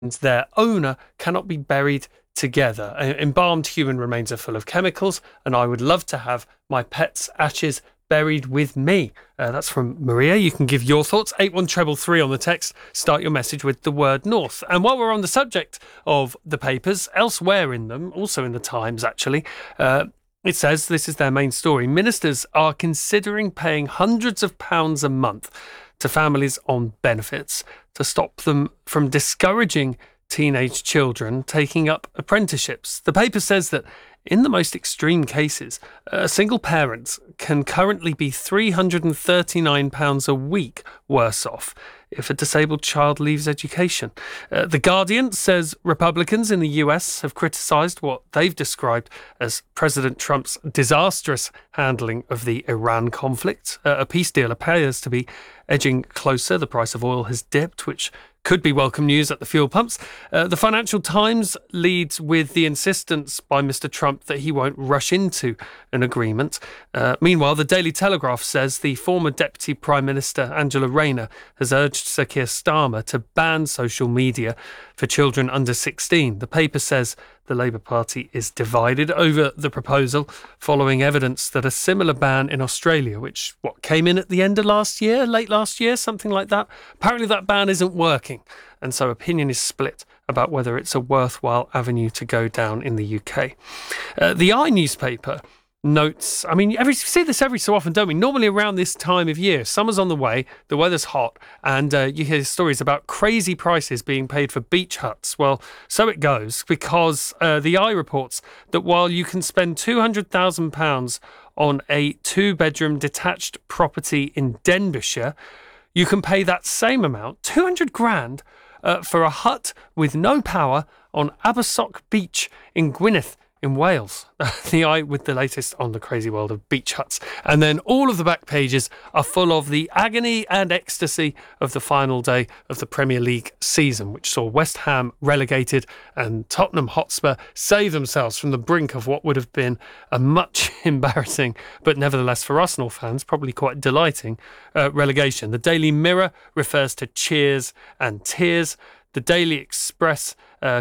their owner cannot be buried together. Embalmed human remains are full of chemicals, and I would love to have my pet's ashes buried with me. That's from Maria. You can give your thoughts. 81333 on the text. Start your message with the word North. And while we're on the subject of the papers, elsewhere in them, also in the Times actually, it says, this is their main story, ministers are considering paying hundreds of pounds a month to families on benefits to stop them from discouraging teenage children taking up apprenticeships. The paper says that in the most extreme cases, a single parent can currently be £339 a week worse off if a disabled child leaves education. The Guardian says Republicans in the US have criticised what they've described as President Trump's disastrous handling of the Iran conflict. A peace deal appears to be edging closer. The price of oil has dipped, which could be welcome news at the fuel pumps. The Financial Times leads with the insistence by Mr. Trump that he won't rush into an agreement. Meanwhile, the Daily Telegraph says the former Deputy Prime Minister, Angela Rayner, has urged Sir Keir Starmer to ban social media for children under 16. The paper says the Labour Party is divided over the proposal, following evidence that a similar ban in Australia, which came in at the end of late last year, something like that. Apparently that ban isn't working, and so opinion is split about whether it's a worthwhile avenue to go down in the UK. The I newspaper notes, we see this every so often, don't we? Normally around this time of year, summer's on the way, the weather's hot, and you hear stories about crazy prices being paid for beach huts. Well, so it goes, because the Eye reports that while you can spend £200,000 on a 2-bedroom detached property in Denbighshire, you can pay that same amount, 200 grand, for a hut with no power on Abersoch Beach in Gwynedd in Wales. The Eye with the latest on the crazy world of beach huts. And then all of the back pages are full of the agony and ecstasy of the final day of the Premier League season, which saw West Ham relegated and Tottenham Hotspur save themselves from the brink of what would have been a much embarrassing, but nevertheless for Arsenal fans, probably quite delighting, relegation. The Daily Mirror refers to cheers and tears. The Daily Express